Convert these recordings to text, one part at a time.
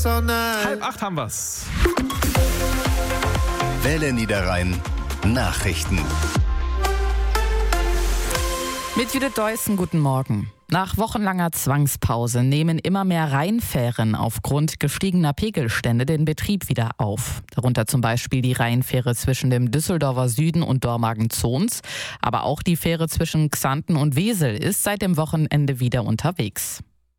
all night. 7:30 haben wir's. Welle Niederrhein Nachrichten. Mit Judith Deussen, guten Morgen. Nach wochenlanger Zwangspause nehmen immer mehr Rheinfähren aufgrund gestiegener Pegelstände den Betrieb wieder auf. Darunter zum Beispiel die Rheinfähre zwischen dem Düsseldorfer Süden und Dormagen-Zons. Aber auch die Fähre zwischen Xanten und Wesel ist seit dem Wochenende wieder unterwegs.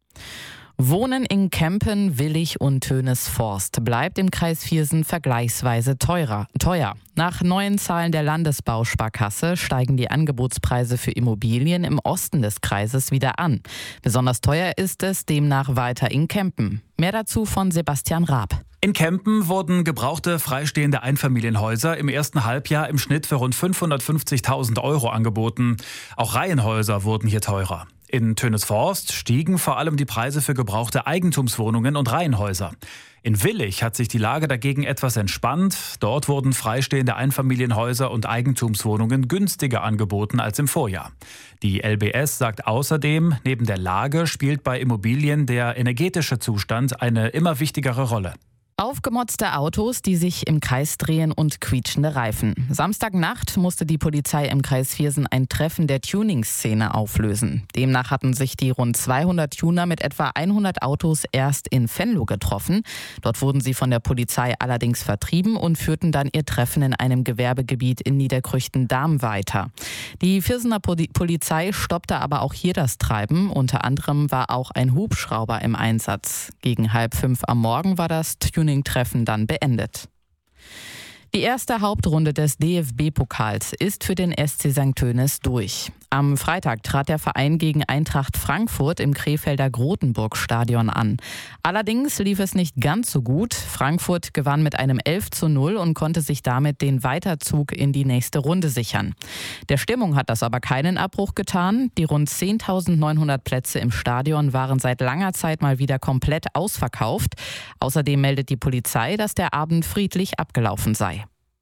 Wohnen in Kempen, Willich und Tönesforst bleibt im Kreis Viersen vergleichsweise teuer. Nach neuen Zahlen der Landesbausparkasse steigen die Angebotspreise für Immobilien im Osten des Kreises wieder an. Besonders teuer ist es demnach weiter in Kempen. Mehr dazu von Sebastian Raab. In Kempen wurden gebrauchte freistehende Einfamilienhäuser im ersten Halbjahr im Schnitt für rund 550.000 € angeboten. Auch Reihenhäuser wurden hier teurer. In Tönesforst stiegen vor allem die Preise für gebrauchte Eigentumswohnungen und Reihenhäuser. In Willich hat sich die Lage dagegen etwas entspannt. Dort wurden freistehende Einfamilienhäuser und Eigentumswohnungen günstiger angeboten als im Vorjahr. Die LBS sagt außerdem, neben der Lage spielt bei Immobilien der energetische Zustand eine immer wichtigere Rolle. Aufgemotzte Autos, die sich im Kreis drehen und quietschende Reifen. Samstagnacht musste die Polizei im Kreis Viersen ein Treffen der Tuning-Szene auflösen. Demnach hatten sich die rund 200 Tuner mit etwa 100 Autos erst in Venlo getroffen. Dort wurden sie von der Polizei allerdings vertrieben und führten dann ihr Treffen in einem Gewerbegebiet in Niederkrüchten-Damm weiter. Die Viersener Polizei stoppte aber auch hier das Treiben. Unter anderem war auch ein Hubschrauber im Einsatz. Gegen 4:30 am Morgen war das Tuning-Treffen dann beendet. Die erste Hauptrunde des DFB-Pokals ist für den SC St. Tönis durch. Am Freitag trat der Verein gegen Eintracht Frankfurt im Krefelder Grotenburg-Stadion an. Allerdings lief es nicht ganz so gut. Frankfurt gewann mit einem 11:0 und konnte sich damit den Weiterzug in die nächste Runde sichern. Der Stimmung hat das aber keinen Abbruch getan. Die rund 10.900 Plätze im Stadion waren seit langer Zeit mal wieder komplett ausverkauft. Außerdem meldet die Polizei, dass der Abend friedlich abgelaufen sei.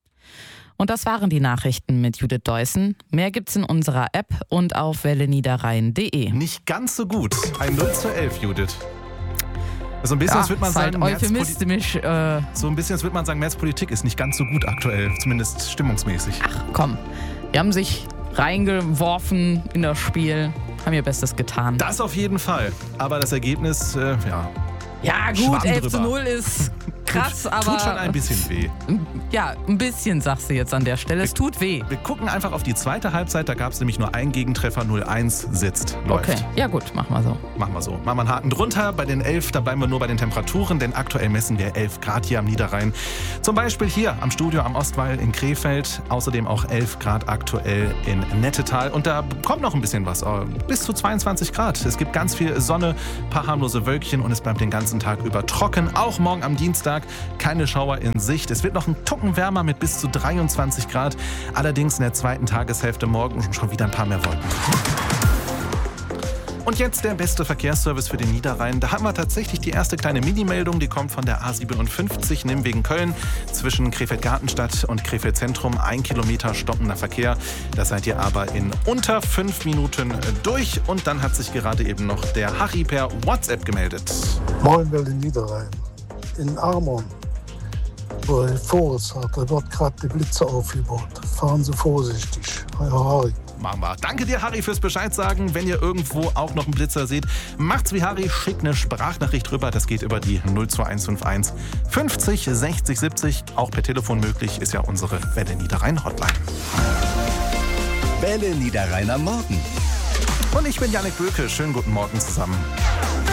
Und das waren die Nachrichten mit Judith Deussen. Mehr gibt's in unserer App und auf welleniederrhein.de. Nicht ganz so gut. Ein 0:11, Judith. So ein bisschen, als würde man sagen, Märzpolitik ist nicht ganz so gut aktuell, zumindest stimmungsmäßig. Ach komm, wir haben sich reingeworfen in das Spiel, haben ihr Bestes getan. Das auf jeden Fall. Aber das Ergebnis, Ja gut, 11:0 ist krass, aber... Tut schon ein bisschen weh. Ja, ein bisschen, sagst du jetzt an der Stelle. Es tut weh. Wir gucken einfach auf die zweite Halbzeit. Da gab es nämlich nur einen Gegentreffer. 0:1 sitzt, läuft. Okay, ja gut, machen wir so. Machen wir einen Haken drunter. Bei den 11, da bleiben wir nur bei den Temperaturen, denn aktuell messen wir 11 Grad hier am Niederrhein. Zum Beispiel hier am Studio am Ostwall in Krefeld. Außerdem auch 11 Grad aktuell in Nettetal. Und da kommt noch ein bisschen was. Bis zu 22 Grad. Es gibt ganz viel Sonne, ein paar harmlose Wölkchen und es bleibt den ganzen Tag über trocken. Auch morgen am Dienstag keine Schauer in Sicht. Es wird noch ein Tucken wärmer mit bis zu 23 Grad. Allerdings in der zweiten Tageshälfte morgen schon wieder ein paar mehr Wolken. Und jetzt der beste Verkehrsservice für den Niederrhein. Da haben wir tatsächlich die erste kleine Mini-Meldung, die kommt von der A57 Nimwegen Köln. Zwischen Krefeld-Gartenstadt und Krefeld-Zentrum 1 Kilometer stockender Verkehr. Da seid ihr aber in unter 5 Minuten durch. Und dann hat sich gerade eben noch der Harry per WhatsApp gemeldet. Moin, Welle Niederrhein. In Amon, wo ihr Forst hat, da wird gerade die Blitze aufgebaut. Fahren Sie vorsichtig. Euer Harry. Machen wir. Danke dir, Harry, fürs Bescheid sagen. Wenn ihr irgendwo auch noch einen Blitzer seht, macht's wie Harry, schickt eine Sprachnachricht rüber. Das geht über die 02151 50 60 70. Auch per Telefon möglich, ist ja unsere Welle Niederrhein Hotline. Welle Niederrhein am Morgen. Und ich bin Janik Böke. Schönen guten Morgen zusammen.